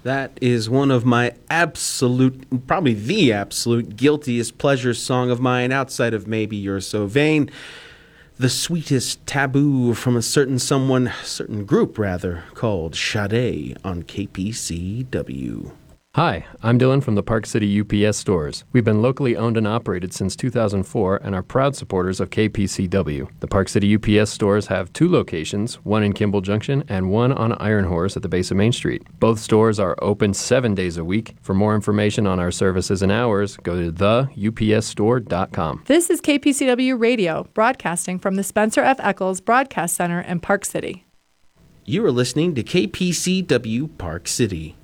That is one of my probably the absolute guiltiest pleasure song of mine outside of maybe You're So Vain. The sweetest taboo from a certain group called Sade on KPCW. Hi, I'm Dylan from the Park City UPS stores. We've been locally owned and operated since 2004 and are proud supporters of KPCW. The Park City UPS stores have 2 locations, one in Kimball Junction and one on Iron Horse at the base of Main Street. Both stores are open 7 days a week. For more information on our services and hours, go to theupsstore.com. This is KPCW Radio, broadcasting from the Spencer F. Eccles Broadcast Center in Park City. You are listening to KPCW Park City.